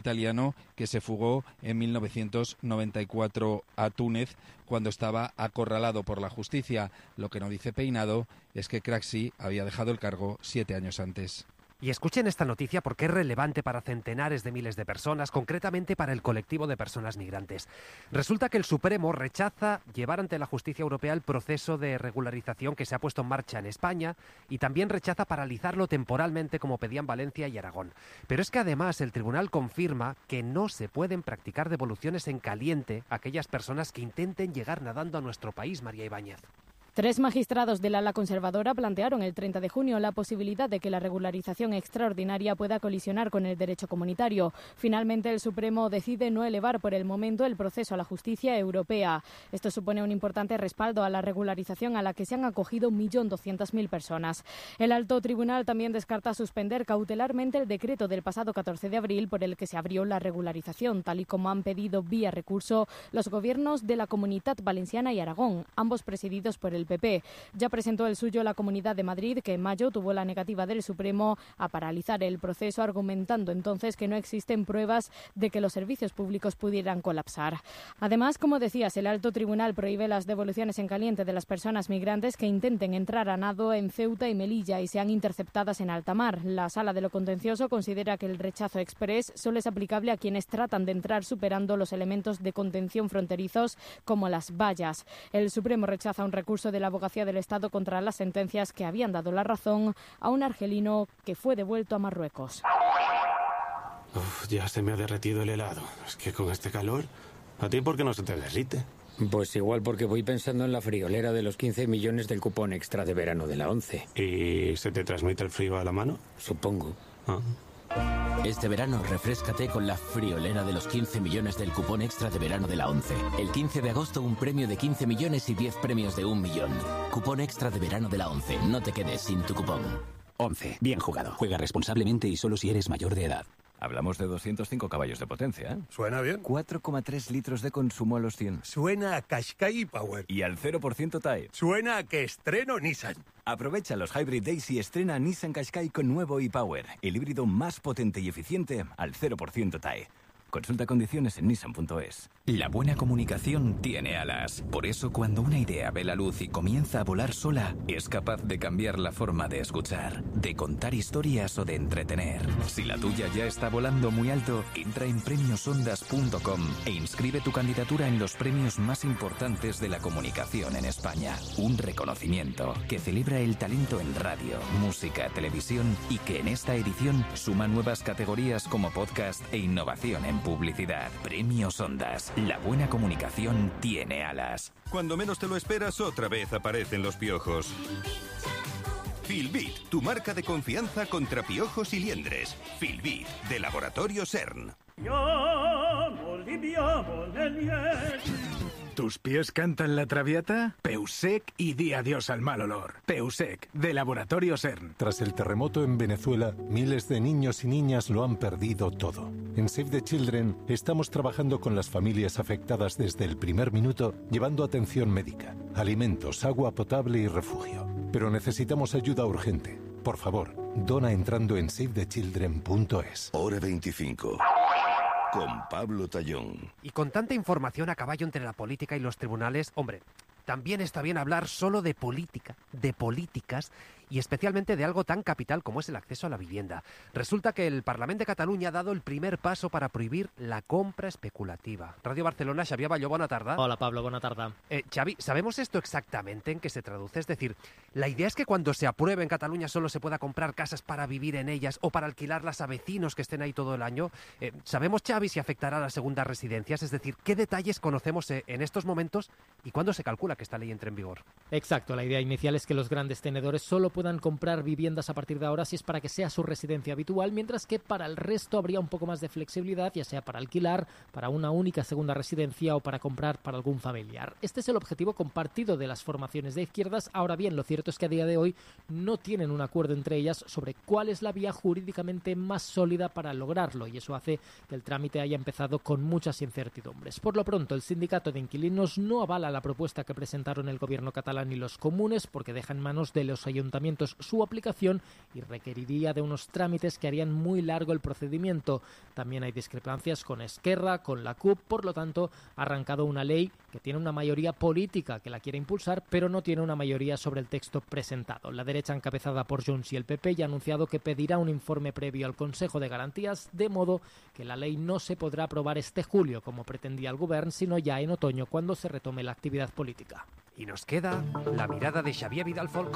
italiano que se fugó en 1994 a Túnez cuando estaba acorralado por la justicia. Lo que no dice Peinado es que Craxi había dejado el cargo 7 años antes. Y escuchen esta noticia porque es relevante para centenares de miles de personas, concretamente para el colectivo de personas migrantes. Resulta que el Supremo rechaza llevar ante la justicia europea el proceso de regularización que se ha puesto en marcha en España y también rechaza paralizarlo temporalmente como pedían Valencia y Aragón. Pero es que además el tribunal confirma que no se pueden practicar devoluciones en caliente a aquellas personas que intenten llegar nadando a nuestro país, María Ibáñez. 3 magistrados del ala conservadora plantearon el 30 de junio la posibilidad de que la regularización extraordinaria pueda colisionar con el derecho comunitario. Finalmente, el Supremo decide no elevar por el momento el proceso a la justicia europea. Esto supone un importante respaldo a la regularización a la que se han acogido 1.200.000 personas. El alto tribunal también descarta suspender cautelarmente el decreto del pasado 14 de abril por el que se abrió la regularización, tal y como han pedido vía recurso los gobiernos de la Comunitat Valenciana y Aragón, ambos presididos por el PP. Ya presentó el suyo la Comunidad de Madrid, que en mayo tuvo la negativa del Supremo a paralizar el proceso, argumentando entonces que no existen pruebas de que los servicios públicos pudieran colapsar. Además, como decías, el alto tribunal prohíbe las devoluciones en caliente de las personas migrantes que intenten entrar a nado en Ceuta y Melilla y sean interceptadas en alta mar. La Sala de lo Contencioso considera que el rechazo exprés solo es aplicable a quienes tratan de entrar superando los elementos de contención fronterizos como las vallas. El Supremo rechaza un recurso de la Abogacía del Estado contra las sentencias que habían dado la razón a un argelino que fue devuelto a Marruecos. Ya se me ha derretido el helado. Es que con este calor, ¿a ti por qué no se te derrite? Pues igual porque voy pensando en la friolera de los 15 millones del cupón extra de verano de la 11. ¿Y se te transmite el frío a la mano? Supongo. Este verano refréscate con la friolera de los 15 millones del cupón extra de verano de la 11. El 15 de agosto un premio de 15 millones y 10 premios de 1 millón. Cupón extra de verano de la 11. No te quedes sin tu cupón. 11. Bien jugado. Juega responsablemente y solo si eres mayor de edad. Hablamos de 205 caballos de potencia, ¿eh? Suena bien. 4,3 litros de consumo a los 100. Suena a Qashqai Power. Y al 0% TAE. Suena a que estreno Nissan. Aprovecha los Hybrid Days y estrena Nissan Qashqai con nuevo e-Power, el híbrido más potente y eficiente al 0% TAE. Consulta condiciones en nissan.es. La buena comunicación tiene alas. Por eso, cuando una idea ve la luz y comienza a volar sola, es capaz de cambiar la forma de escuchar, de contar historias o de entretener. Si la tuya ya está volando muy alto, entra en premiosondas.com e inscribe tu candidatura en los premios más importantes de la comunicación en España. Un reconocimiento que celebra el talento en radio, música, televisión y que en esta edición suma nuevas categorías como podcast e innovación en publicidad. Premios Ondas. La buena comunicación tiene alas. Cuando menos te lo esperas, otra vez aparecen los piojos. Filbit, tu marca de confianza contra piojos y liendres. Filbit, de Laboratorio CERN. ¿Tus pies cantan la traviata? Peusec y di adiós al mal olor. Peusec, de Laboratorio CERN. Tras el terremoto en Venezuela, miles de niños y niñas lo han perdido todo. En Save the Children estamos trabajando con las familias afectadas desde el primer minuto, llevando atención médica, alimentos, agua potable y refugio. Pero necesitamos ayuda urgente. Por favor, dona entrando en savethechildren.es. Hora 25. Con Pablo Tallón. Y con tanta información a caballo entre la política y los tribunales, hombre, también está bien hablar solo de política, de políticas y especialmente de algo tan capital como es el acceso a la vivienda. Resulta que el Parlament de Catalunya ha dado el primer paso para prohibir la compra especulativa. Radio Barcelona, Xavier Balló, bona tarda. Hola, Pablo, bona tarda. Xavi, ¿sabemos esto exactamente en qué se traduce? Es decir, la idea es que cuando se apruebe en Cataluña solo se pueda comprar casas para vivir en ellas o para alquilarlas a vecinos que estén ahí todo el año. ¿Sabemos, Xavi, si afectará a las segundas residencias? Es decir, ¿qué detalles conocemos en estos momentos y cuándo se calcula que esta ley entre en vigor? Exacto, la idea inicial es que los grandes tenedores solo puedan comprar viviendas a partir de ahora si es para que sea su residencia habitual, mientras que para el resto habría un poco más de flexibilidad, ya sea para alquilar, para una única segunda residencia o para comprar para algún familiar. Este es el objetivo compartido de las formaciones de izquierdas. Ahora bien, lo cierto es que a día de hoy no tienen un acuerdo entre ellas sobre cuál es la vía jurídicamente más sólida para lograrlo, y eso hace que el trámite haya empezado con muchas incertidumbres. Por lo pronto, el sindicato de inquilinos no avala la propuesta que presentaron el gobierno catalán y los comunes, porque deja en manos de los ayuntamientos ayuntamientos su aplicación y requeriría de unos trámites que harían muy largo el procedimiento. También hay discrepancias con Esquerra, con la CUP, por lo tanto ha arrancado una ley que tiene una mayoría política que la quiere impulsar, pero no tiene una mayoría sobre el texto presentado. La derecha, encabezada por Junts y el PP, ya ha anunciado que pedirá un informe previo al Consejo de Garantías, de modo que la ley no se podrá aprobar este julio, como pretendía el Govern, sino ya en otoño, cuando se retome la actividad política. Y nos queda la mirada de Xavier Vidal-Folk.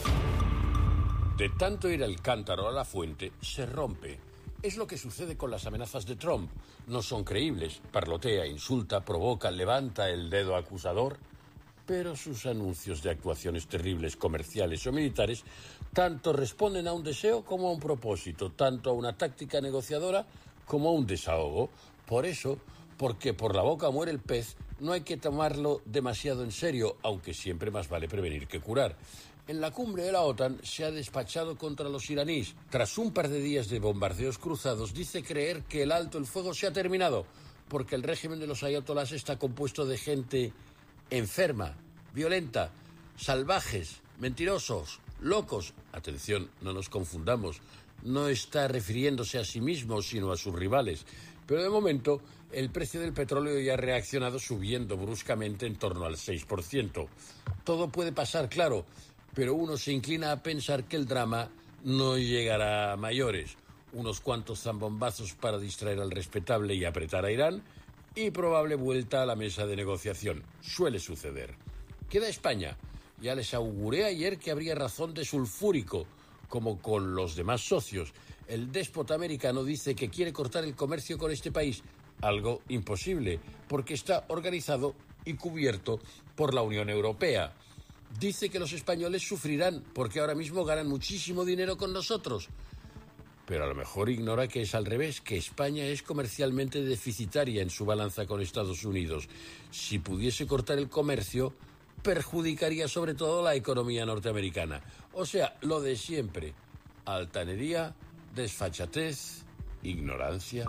De tanto ir al cántaro a la fuente, se rompe. Es lo que sucede con las amenazas de Trump. No son creíbles. Parlotea, insulta, provoca, levanta el dedo acusador. Pero sus anuncios de actuaciones terribles comerciales o militares tanto responden a un deseo como a un propósito, tanto a una táctica negociadora como a un desahogo. Por eso, porque por la boca muere el pez, no hay que tomarlo demasiado en serio, aunque siempre más vale prevenir que curar. En la cumbre de la OTAN se ha despachado contra los iraníes. Tras un par de días de bombardeos cruzados, dice creer que el alto el fuego se ha terminado, porque el régimen de los ayatolás está compuesto de gente enferma, violenta, salvajes, mentirosos, locos. Atención, no nos confundamos. No está refiriéndose a sí mismo, sino a sus rivales. Pero de momento, el precio del petróleo ya ha reaccionado subiendo bruscamente en torno al 6%. Todo puede pasar, claro, pero uno se inclina a pensar que el drama no llegará a mayores. Unos cuantos zambombazos para distraer al respetable y apretar a Irán, y probable vuelta a la mesa de negociación. Suele suceder. Queda España. Ya les auguré ayer que habría razón de sulfúrico, como con los demás socios. El déspota americano dice que quiere cortar el comercio con este país, algo imposible, porque está organizado y cubierto por la Unión Europea. Dice que los españoles sufrirán porque ahora mismo ganan muchísimo dinero con nosotros. Pero a lo mejor ignora que es al revés, que España es comercialmente deficitaria en su balanza con Estados Unidos. Si pudiese cortar el comercio, perjudicaría sobre todo la economía norteamericana. O sea, lo de siempre: altanería, desfachatez, ignorancia.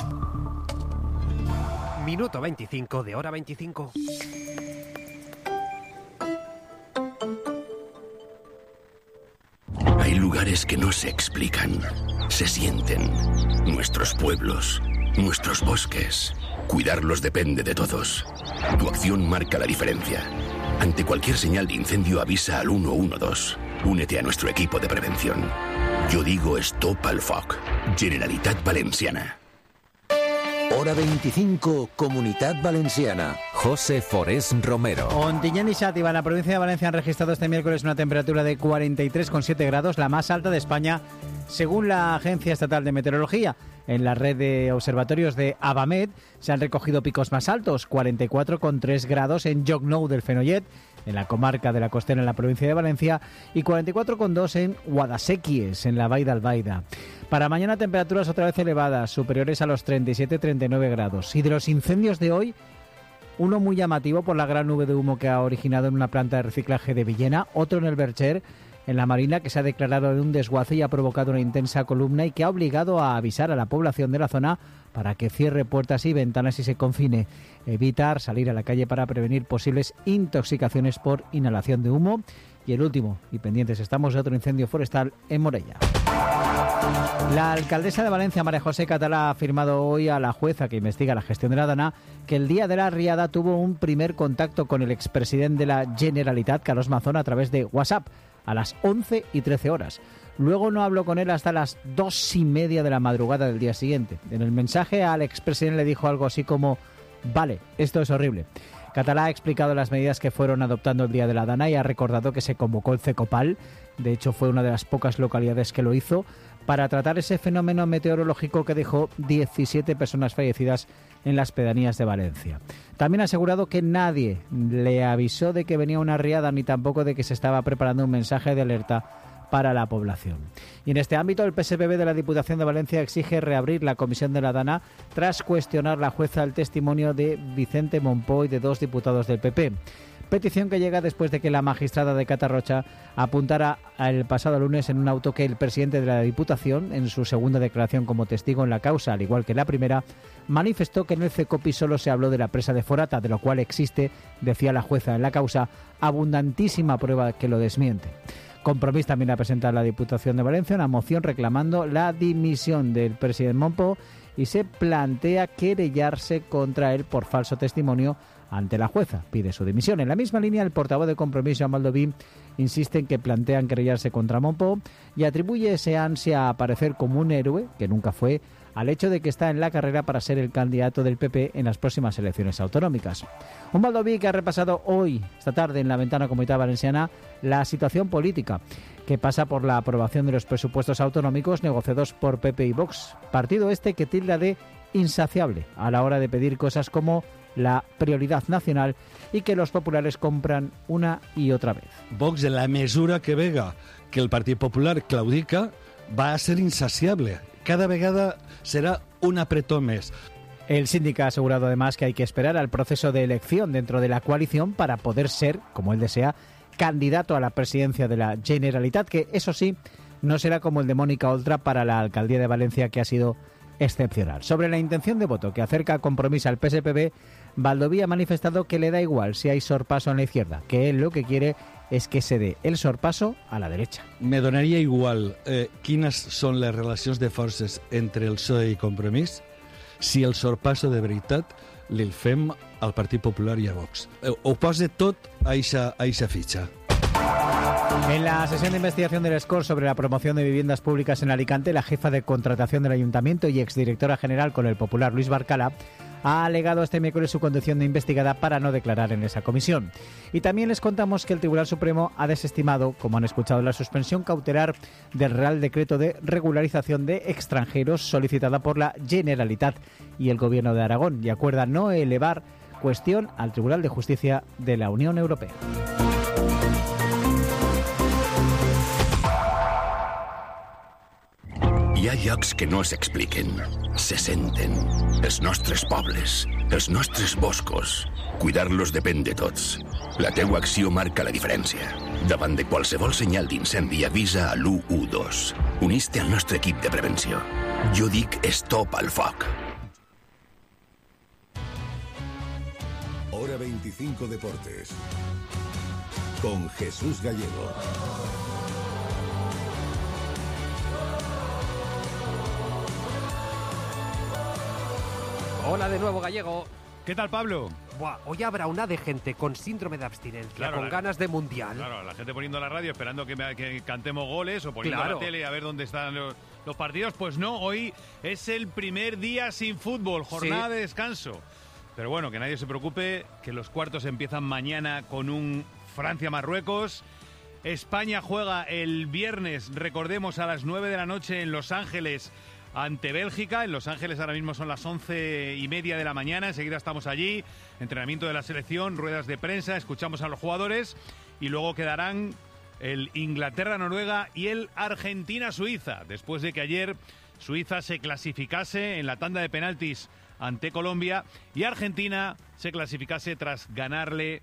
Minuto 25 de Hora 25. Hay lugares que no se explican, se sienten. Nuestros pueblos, nuestros bosques. Cuidarlos depende de todos. Tu acción marca la diferencia. Ante cualquier señal de incendio, avisa al 112. Únete a nuestro equipo de prevención. Yo digo Stop al Foc. Generalitat Valenciana. Hora 25, Comunitat Valenciana. José Forés Romero. Ontinyent y Xàtiva, en la provincia de Valencia, han registrado este miércoles una temperatura de 43,7 grados, la más alta de España, según la Agencia Estatal de Meteorología. En la red de observatorios de Avamed se han recogido picos más altos, 44,3 grados en Llocnou del Fenollet, en la comarca de la Costera, en la provincia de Valencia, y 44,2 en Guadasséquies, en la Vall d'Albaida. Para mañana, temperaturas otra vez elevadas, superiores a los 37-39 grados. Y de los incendios de hoy, uno muy llamativo por la gran nube de humo que ha originado en una planta de reciclaje de Villena, otro en el Bercher, en la Marina, que se ha declarado en un desguace y ha provocado una intensa columna y que ha obligado a avisar a la población de la zona para que cierre puertas y ventanas y se confine. Evitar salir a la calle para prevenir posibles intoxicaciones por inhalación de humo. Y el último, y pendientes estamos de otro incendio forestal en Morella. La alcaldesa de Valencia, María José Catalá, ha afirmado hoy a la jueza que investiga la gestión de la Dana que el día de la riada tuvo un primer contacto con el expresidente de la Generalitat, Carlos Mazón, a través de WhatsApp, a las 11 y 13 horas. Luego no habló con él hasta las 2:30 de la madrugada del día siguiente. En el mensaje al expresidente le dijo algo así como: vale, esto es horrible. Catalá ha explicado las medidas que fueron adoptando el día de la Dana y ha recordado que se convocó el CECOPAL, de hecho fue una de las pocas localidades que lo hizo, para tratar ese fenómeno meteorológico que dejó 17 personas fallecidas en las pedanías de Valencia. También ha asegurado que nadie le avisó de que venía una riada ni tampoco de que se estaba preparando un mensaje de alerta para la población. Y en este ámbito, el PSPB de la Diputación de Valencia exige reabrir la comisión de la Dana tras cuestionar la jueza el testimonio de Vicente Monpó y de 2 diputados del PP. Petición que llega después de que la magistrada de Catarrocha apuntara el pasado lunes en un auto que el presidente de la Diputación, en su segunda declaración como testigo en la causa, al igual que la primera, manifestó que en el CECOPI solo se habló de la presa de Forata, de lo cual existe, decía la jueza en la causa, abundantísima prueba que lo desmiente. Compromís también ha presentado a la Diputación de Valencia una moción reclamando la dimisión del presidente Montpó y se plantea querellarse contra él por falso testimonio ante la jueza. Pide su dimisión. En la misma línea, el portavoz de Compromís, Joan Baldoví, insiste en que plantean querellarse contra Montpó y atribuye ese ansia a aparecer como un héroe, que nunca fue, al hecho de que está en la carrera para ser el candidato del PP en las próximas elecciones autonómicas. Un Baldoví que ha repasado hoy, esta tarde, en la ventana Comunitat Valenciana, la situación política, que pasa por la aprobación de los presupuestos autonómicos negociados por PP y Vox. Partido que tilda de insaciable a la hora de pedir cosas como la prioridad nacional y que los populares compran una y otra vez. Vox, en la mesura que vega que el Partido Popular claudica, va a ser insaciable. Cada vegada será un apretón més. El síndico ha asegurado además que hay que esperar al proceso de elección dentro de la coalición para poder ser, como él desea, candidato a la presidencia de la Generalitat, que eso sí, no será como el de Mónica Oltra para la alcaldía de Valencia, que ha sido excepcional. Sobre la intención de voto que acerca a Compromís al PSPB, Baldoví ha manifestado que le da igual si hay sorpaso en la izquierda, que él lo que quiere es que se dé el sorpaso a la derecha. Me donaria igual quines són les relacions de forces entre el PSOE i Compromís si el sorpasso de veritat el fem al Partit Popular i a Vox. Ho posa tot a eixa fitxa. En la sesión de investigación del SCOR sobre la promoción de viviendas públicas en Alicante, la jefa de contratación del Ayuntamiento y exdirectora general con el Popular, Luis Barcala, ha alegado este miércoles su condición de investigada para no declarar en esa comisión. Y también les contamos que el Tribunal Supremo ha desestimado, como han escuchado, la suspensión cautelar del Real Decreto de regularización de extranjeros solicitada por la Generalitat y el Gobierno de Aragón, y acuerda no elevar cuestión al Tribunal de Justicia de la Unión Europea. Hi ha llocs que no s'expliquen, se senten. Els nostres pobles, els nostres boscos. Cuidar-los depèn de tots. La teua acció marca la diferència. Davant de qualsevol senyal d'incendi, avisa a l'112. Unís-te al nostre equip de prevenció. Jo dic stop al foc. Hora 25 Deportes. Con Jesús Gallego. Hola de nuevo, Gallego. ¿Qué tal, Pablo? Buah, hoy habrá una de gente con síndrome de abstinencia, con ganas de mundial. Claro, la gente poniendo la radio esperando que cantemos goles o poniendo la tele a ver dónde están los partidos. Pues no, hoy es el primer día sin fútbol, jornada de descanso. Pero bueno, que nadie se preocupe, que los cuartos empiezan mañana con un Francia-Marruecos. España juega el viernes, recordemos, a las 9 de la noche en Los Ángeles ante Bélgica. En Los Ángeles ahora mismo son las 11:30 de la mañana. Enseguida estamos allí. Entrenamiento de la selección, ruedas de prensa, escuchamos a los jugadores y luego quedarán el Inglaterra-Noruega y el Argentina-Suiza. Después de que ayer Suiza se clasificase en la tanda de penaltis ante Colombia y Argentina se clasificase tras ganarle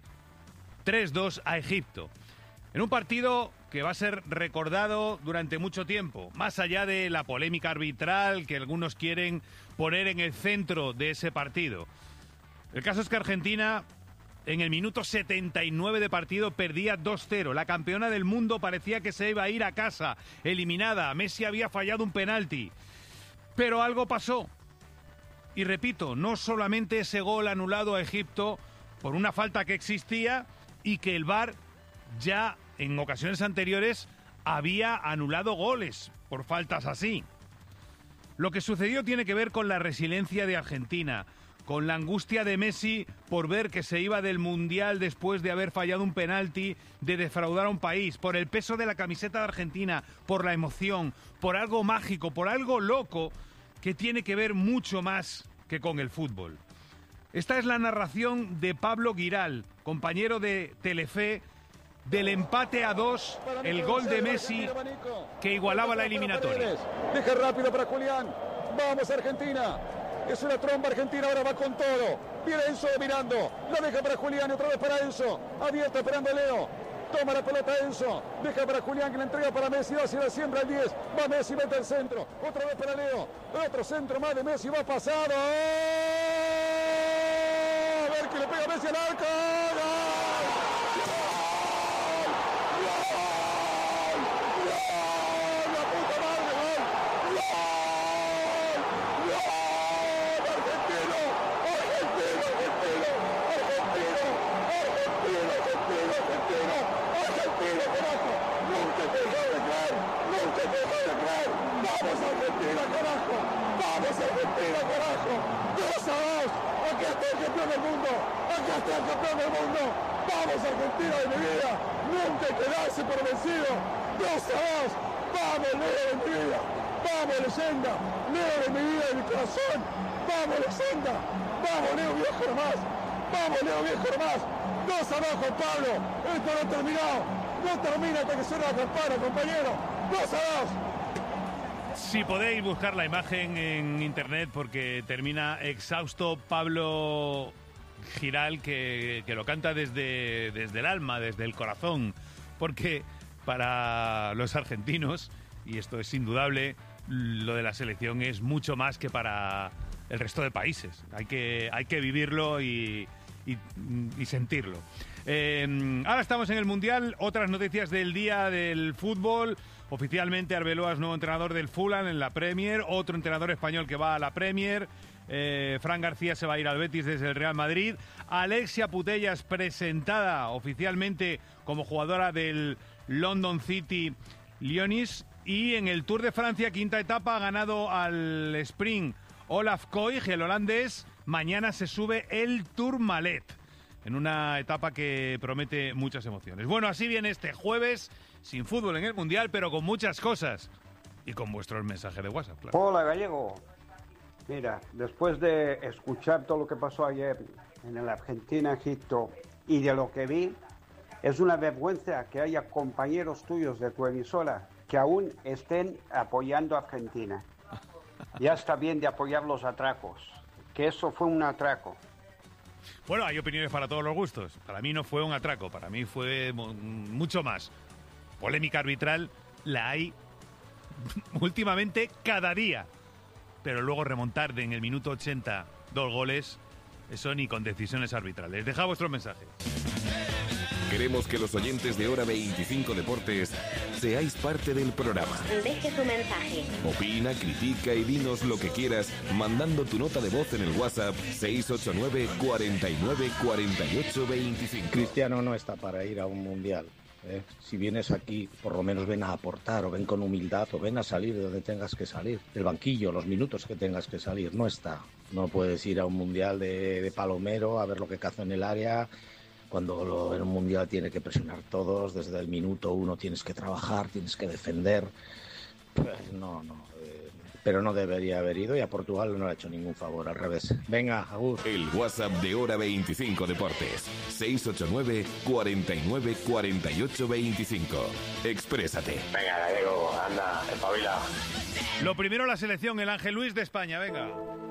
3-2 a Egipto. En un partido que va a ser recordado durante mucho tiempo, más allá de la polémica arbitral que algunos quieren poner en el centro de ese partido. El caso es que Argentina, en el minuto 79 de partido, perdía 2-0. La campeona del mundo parecía que se iba a ir a casa, eliminada. Messi había fallado un penalti. Pero algo pasó. Y repito, no solamente ese gol anulado a Egipto por una falta que existía y que el VAR ya en ocasiones anteriores había anulado goles por faltas así. Lo que sucedió tiene que ver con la resiliencia de Argentina, con la angustia de Messi por ver que se iba del Mundial después de haber fallado un penalti, de defraudar a un país, por el peso de la camiseta de Argentina, por la emoción, por algo mágico, por algo loco que tiene que ver mucho más que con el fútbol. Esta es la narración de Pablo Giral, compañero de Telefe, del empate a 2, el gol de Messi que igualaba la eliminatoria. Deja rápido para Julián. Vamos Argentina. Es una tromba Argentina, ahora va con todo. Viene Enzo mirando. La deja para Julián y otra vez para Enzo. Abierta esperando a Leo. Toma la pelota Enzo. Deja para Julián que la entrega para Messi. Va hacia la siembra el 10. Va Messi, mete el centro. Otra vez para Leo. Otro centro más de Messi. Va pasado. A ver que le pega Messi al arco. ¡Gol! campeón del mundo. Acá está el campeón del mundo. Vamos Argentina de mi vida. Nunca quedarse por vencido. 2-2. Vamos Leo de mi vida. Vamos leyenda. Leo de mi vida, de mi corazón. Vamos leyenda. Vamos Leo viejo nomás. Vamos Leo viejo nomás. 2-2 Juan Pablo. Esto no ha terminado. No termina hasta que suene la campana, compañero. 2-2. Si podéis buscar la imagen en internet, porque termina exhausto Pablo Giral, que lo canta desde el alma, desde el corazón, porque para los argentinos, y esto es indudable, lo de la selección es mucho más que para el resto de países. Hay que vivirlo y sentirlo. Ahora estamos en el Mundial. Otras noticias del día del fútbol. Oficialmente Arbeloa es nuevo entrenador del Fulham en la Premier. Otro entrenador español que va a la Premier. Fran García se va a ir al Betis desde el Real Madrid. Alexia Putellas presentada oficialmente como jugadora del London City Lions. Y en el Tour de Francia, quinta etapa, ha ganado al sprint Olaf Koig, el holandés. Mañana se sube el Tourmalet, en una etapa que promete muchas emociones. Bueno, así viene este jueves, sin fútbol en el Mundial, pero con muchas cosas. Y con vuestros mensajes de WhatsApp, claro. Hola, Gallego. Mira, después de escuchar todo lo que pasó ayer en el Argentina-Egipto y de lo que vi, es una vergüenza que haya compañeros tuyos de tu emisora que aún estén apoyando a Argentina. Ya está bien de apoyar los atracos, que eso fue un atraco. Bueno, hay opiniones para todos los gustos. Para mí no fue un atraco, para mí fue mucho más. Polémica arbitral la hay últimamente cada día. Pero luego remontar en el minuto 80 2 goles, eso ni con decisiones arbitrales. Deja vuestros mensajes. Queremos que los oyentes de Hora 25 Deportes seáis parte del programa. Deje su mensaje. Opina, critica y dinos lo que quieras mandando tu nota de voz en el WhatsApp 689 49 48 25. Cristiano no está para ir a un mundial. Si vienes aquí, por lo menos ven a aportar, o ven con humildad, o ven a salir de donde tengas que salir. Del banquillo, los minutos que tengas que salir. No está. No puedes ir a un mundial de palomero a ver lo que caza en el área. Cuando en un mundial tiene que presionar todos, desde el minuto 1 tienes que trabajar, tienes que defender. Pues no. Pero no debería haber ido y a Portugal no le ha hecho ningún favor, al revés. Venga, agur. El WhatsApp de Hora 25 Deportes. 689 49 48 25. Exprésate. Venga, Gallego, anda, espabila. Lo primero, la selección, el Ángel Luis de España, venga.